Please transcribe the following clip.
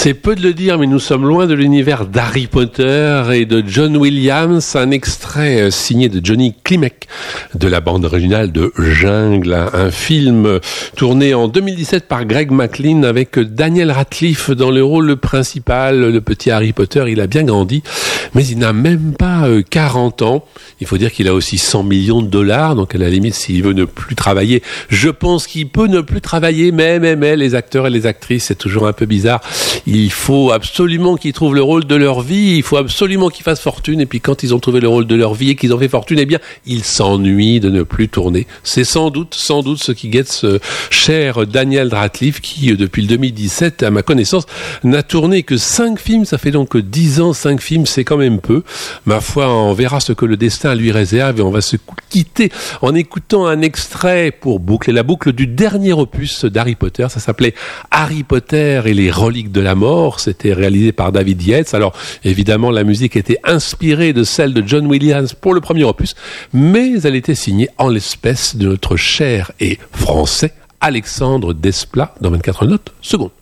C'est peu de le dire, mais nous sommes loin de l'univers d'Harry Potter et de John Williams. Un extrait signé de Johnny Klimek de la bande originale de Jungle, un film tourné en 2017 par Greg McLean avec Daniel Radcliffe dans le rôle principal. Le petit Harry Potter, il a bien grandi, mais il n'a même pas 40 ans. Il faut dire qu'il a aussi 100 millions de dollars, donc à la limite, s'il veut ne plus travailler, je pense qu'il peut ne plus travailler, mais les acteurs et les actrices, c'est toujours un peu bizarre. Il faut absolument qu'ils trouvent le rôle de leur vie, il faut absolument qu'ils fassent fortune, et puis quand ils ont trouvé le rôle de leur vie et qu'ils ont fait fortune, eh bien, ils s'ennuient de ne plus tourner. C'est sans doute ce qui guette ce cher Daniel Radcliffe qui, depuis le 2017, à ma connaissance, n'a tourné que 5 films, ça fait donc 10 ans, 5 films, c'est quand même peu. Ma foi, on verra ce que le destin lui réserve et on va se quitter en écoutant un extrait pour boucler la boucle du dernier opus d'Harry Potter. Ça s'appelait Harry Potter et les reliques de la mort. C'était réalisé par David Yates. Alors, évidemment, la musique était inspirée de celle de John Williams pour le premier opus, mais elle était signée en l'espèce de notre cher et français Alexandre Desplat dans 24 notes secondes.